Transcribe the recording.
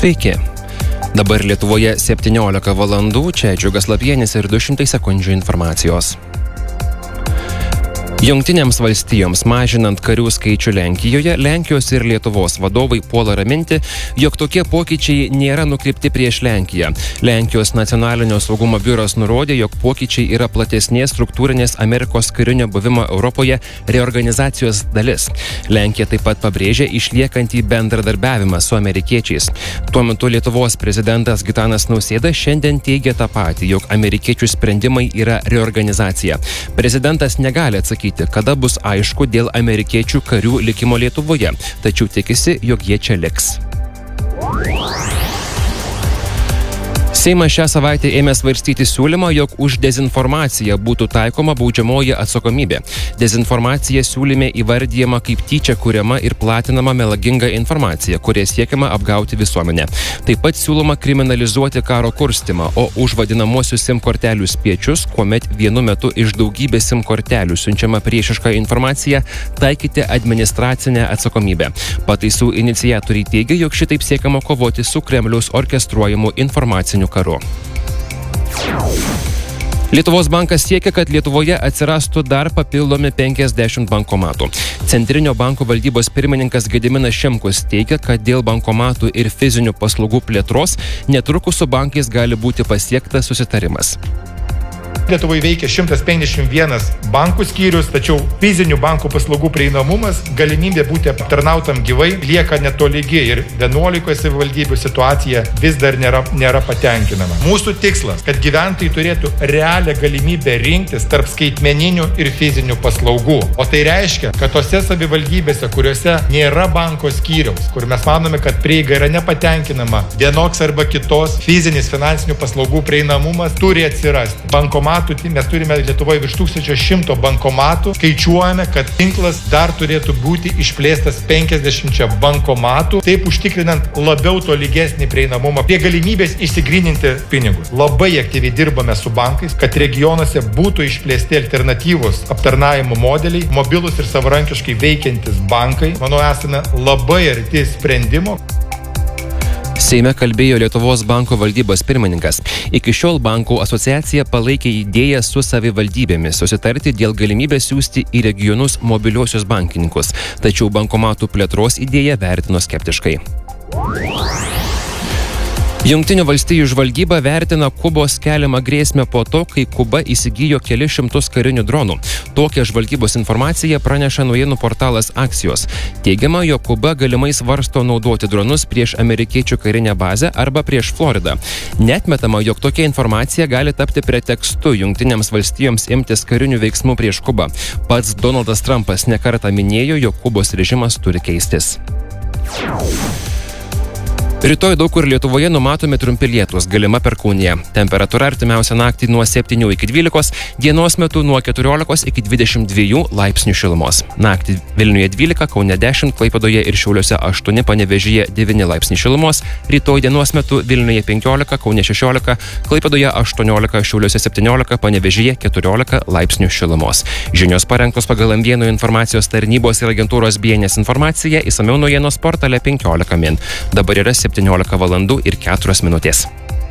Sveiki. Dabar Lietuvoje 17 valandų, čia Džiugas Lapienis ir 200 sekundžių informacijos. Jungtinėms valstijoms mažinant karių skaičių Lenkijoje, Lenkijos ir Lietuvos vadovai puola raminti, jog tokie pokyčiai nėra nukreipti prieš Lenkiją. Lenkijos nacionalinio saugumo biuras nurodė, jog pokyčiai yra platesnės struktūrinės Amerikos karinio buvimo Europoje reorganizacijos dalis. Lenkija taip pat pabrėžė išliekantį bendradarbiavimą su amerikiečiais. Tuo metu Lietuvos prezidentas Gitanas Nausėda šiandien teigia tą patį, jog amerikiečių sprendimai yra reorganizacija. Prezidentas negali atsakyti, kada bus aišku dėl amerikiečių karių likimo Lietuvoje, tačiau tikisi, jog jie čia liks. Seimas šią savaitę ėmė svarstyti siūlymą, jog už dezinformaciją būtų taikoma baudžiamoji atsakomybė. Dezinformacija siūlyme įvardyjama kaip tyčia kuriama ir platinama melaginga informacija, kuria siekiama apgauti visuomenę. Taip pat siūloma kriminalizuoti karo kurstymą, o už vadinamosius SIM kortelių spiečius, kuomet vienu metu iš daugybės SIM kortelių siunčiama priešiška informacija, taikyti administracinę atsakomybę. Pataisų iniciatoriai teigia, jog šitaip siekiama kovoti su Kremliaus orkestruojamu informaciniu karu. Lietuvos bankas siekia, kad Lietuvoje atsirastų dar papildomi 50 bankomatų. Centrinio banko valdybos pirmininkas Gediminas Šimkus teigia, kad dėl bankomatų ir fizinių paslaugų plėtros netrukus su bankais gali būti pasiektas susitarimas. Lietuvoje veikia 151 bankų skyrius, tačiau fizinių bankų paslaugų prieinamumas, galimybė būti aptarnautam gyvai lieka netolygi ir 11 savivaldybių situacija vis dar nėra patenkinama. Mūsų tikslas, kad gyventojai turėtų realią galimybę rinktis tarp skaitmeninių ir fizinių paslaugų. O tai reiškia, kad tose savivaldybėse, kuriuose nėra banko skyriaus, kur mes manome, kad prieiga yra nepatenkinama, vienoks arba kitos fizinis finansinių paslaugų prieinamumas turi atsirasti. Mes turime Lietuvoje virš 1100 bankomatų. Skaičiuojame, kad tinklas dar turėtų būti išplėstas 50 bankomatų, taip užtikrinant labiau tolygesnį prieinamumą prie galimybės išsigryninti pinigus. Labai aktyviai dirbame su bankais, kad regionuose būtų išplėsti alternatyvos aptarnavimo modeliai, mobilus ir savarankiškai veikiantis bankai. Manau, esame labai arti sprendimo. Seime kalbėjo Lietuvos banko valdybos pirmininkas. Iki šiol bankų asociacija palaikė idėją su savivaldybėmis susitarti dėl galimybės siųsti į regionus mobiliuosius bankininkus, tačiau bankomatų plėtros idėją vertino skeptiškai. Jungtinių valstijų žvalgyba vertina Kubos keliamą grėsmę po to, kai Kuba įsigijo kelis šimtus karinių dronų. Tokią žvalgybos informaciją praneša naujienų portalas Axios. Teigiama, jog Kuba galimai svarsto naudoti dronus prieš amerikiečių karinę bazę arba prieš Floridą. Neatmetama, jog tokia informacija gali tapti pretekstu Jungtinėms valstijoms imtis karinių veiksmų prieš Kubą. Pats Donaldas Trumpas nekartą minėjo, jog Kubos režimas turi keistis. Rytoj daug kur Lietuvoje numatomi trumpi lietūs, galima perkūnija. Temperatūra artimiausią naktį nuo 7 iki 12, dienos metu nuo 14 iki 22 laipsnių šilumos. Naktį Vilniuje 12, Kaune 10, Klaipėdoje ir Šiauliuose 8, Panevėžyje 9 laipsnių šilumos. Rytoj dienos metu Vilniuje 15, Kaune 16, Klaipėdoje 18, Šiauliuose 17, Panevėžyje 14 laipsnių šilumos. Žinios parengtos pagal M1 informacijos tarnybos ir agentūros BNS informaciją, išsamiau naujienos portale 15 min. Dabar yra 17 valandų ir 4 minutės.